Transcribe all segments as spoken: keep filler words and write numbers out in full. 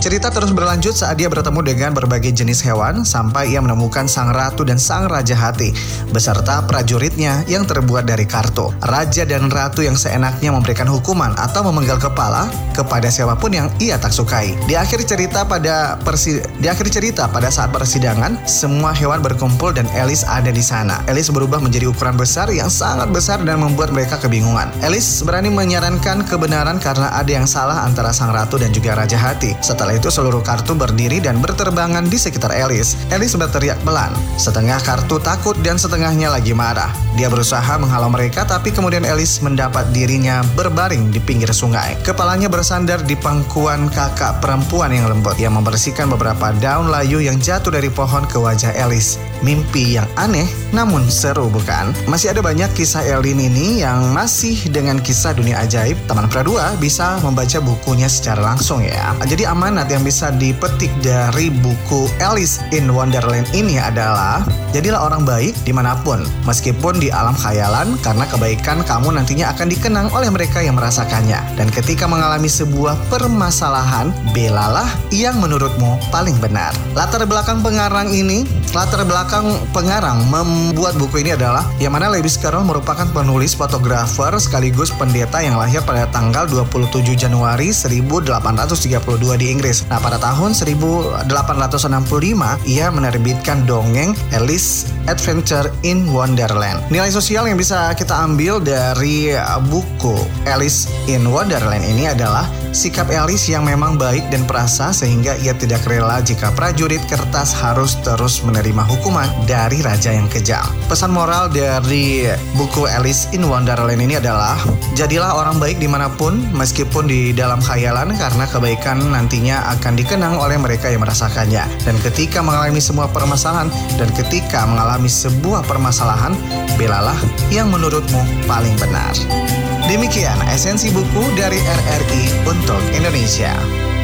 Cerita terus berlanjut saat dia bertemu dengan berbagai jenis hewan sampai ia menemukan sang ratu dan sang raja hati beserta prajuritnya yang terbuat dari kartu. Raja dan ratu yang seenaknya memberikan hukuman atau memenggal kepala kepada siapapun yang ia tak sukai. Di akhir cerita pada persi di akhir cerita pada saat persidangan, semua hewan berkumpul dan Alice ada di sana. Alice berubah menjadi ukuran besar yang sangat besar dan membuat mereka kebingungan. Alice berani menyarankan kebenaran karena ada yang salah antara sang ratu dan juga raja hati. Setelah itu seluruh kartu berdiri dan berterbangan di sekitar Alice. Alice berteriak pelan. Setengah kartu takut dan setengahnya lagi marah. Dia berusaha menghalau mereka, tapi kemudian Alice mendapat dirinya berbaring di pinggir sungai. Kepalanya bersandar di pangkuan kakak perempuan yang lembut. Ia membersihkan beberapa daun layu yang jatuh dari pohon ke wajah Alice. Mimpi yang aneh namun seru, bukan? Masih ada banyak kisah Elin ini yang masih dengan kisah dunia ajaib. Taman Pradua bisa membaca bukunya secara langsung ya. Jadi amanat yang bisa dipetik dari buku Alice in Wonderland ini adalah: jadilah orang baik dimanapun, meskipun di alam khayalan, karena kebaikan kamu nantinya akan dikenang oleh mereka yang merasakannya. Dan ketika mengalami sebuah permasalahan, belalah yang menurutmu paling benar. Latar belakang pengarang ini, latar belakang pengarang membuat buku ini adalah yang mana Lewis Carroll merupakan penulis, fotografer, sekaligus pendeta yang lahir pada tanggal dua puluh tujuh Januari seribu delapan ratus tiga puluh dua di Inggris. Nah, pada tahun seribu delapan ratus enam puluh lima, ia menerbitkan dongeng Alice Adventure in Wonderland. Nilai sosial yang bisa kita ambil dari buku Alice in Wonderland ini adalah sikap Alice yang memang baik dan perasa sehingga ia tidak rela jika prajurit kertas harus terus menerima hukuman dari raja yang kejam. Pesan moral dari buku Alice in Wonderland ini adalah: jadilah orang baik dimanapun, meskipun di dalam khayalan, karena kebaikan nantinya akan dikenang oleh mereka yang merasakannya. Dan ketika mengalami semua permasalahan dan ketika mengalami sebuah permasalahan, belalah yang menurutmu paling benar. Demikian esensi buku dari R R I untuk Indonesia.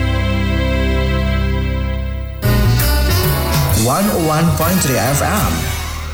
seratus satu koma tiga F M